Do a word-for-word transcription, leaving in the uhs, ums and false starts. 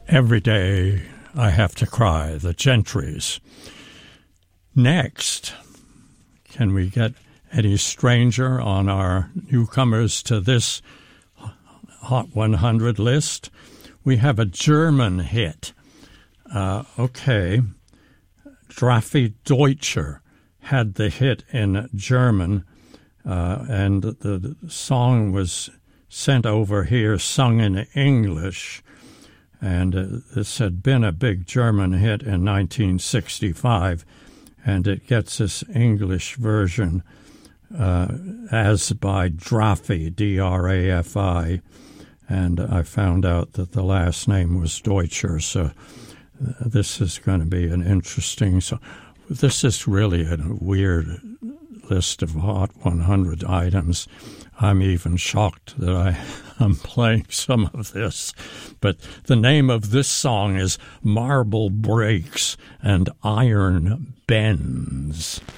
Every Day I Have to Cry, the Gentrys. Next, can we get any stranger on our newcomers to this Hot one hundred list? We have a German hit. Uh, okay, Drafi Deutscher had the hit in German, uh, and the, the song was sent over here, sung in English. And uh, this had been a big German hit in nineteen sixty-five, and it gets this English version uh, as by Drafi, D R A F I, and I found out that the last name was Deutscher, so uh, this is going to be an interesting song. This is really a weird list of Hot one hundred items. I'm even shocked that I am playing some of this. But the name of this song is Marble Breaks and Iron Bends.